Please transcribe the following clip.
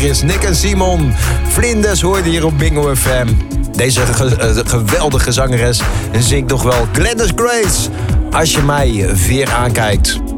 is Nick en Simon. Vlinders hoorde hier op Bingo FM. Deze geweldige zangeres zingt toch wel Gladys Grace. Als je mij weer aankijkt.